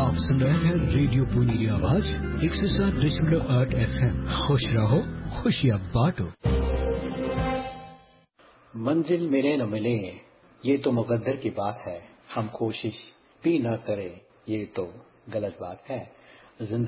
आप सुन रहे हैं रेडियो पुनी आवाज 107.8 FM। खुश रहो, खुशियाँ बांटो। मंजिल मिले न मिले ये तो मुकद्दर की बात है, हम कोशिश भी न करें ये तो गलत बात है।